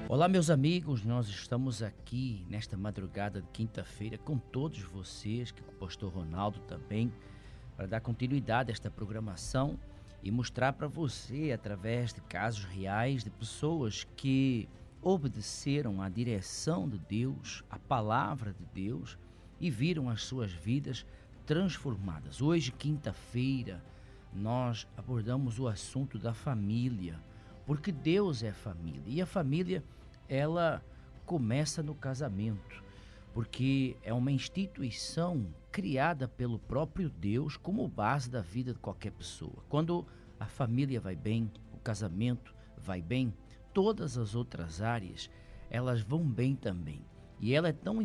Olá, meus amigos, nós estamos aqui nesta madrugada de quinta-feira com todos vocês, que com o pastor Ronaldo também, para dar continuidade a esta programação e mostrar para você, através de casos reais de pessoas que obedeceram à direção de Deus, à palavra de Deus e viram as suas vidas transformadas. Hoje, quinta-feira, nós abordamos o assunto da família, porque Deus é família e a família ela começa no casamento, porque é uma instituição criada pelo próprio Deus como base da vida de qualquer pessoa. Quando a família vai bem, o casamento vai bem, todas as outras áreas elas vão bem também. E ela é tão